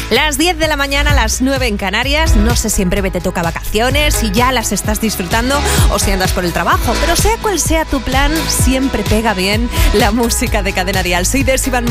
Las 10 de la mañana, las 9 en Canarias. No sé si en breve te toca vacaciones, si ya las estás disfrutando o si andas por el trabajo. Pero sea cual sea tu plan, siempre pega bien la música de Cadena Dial. Soy Desi Van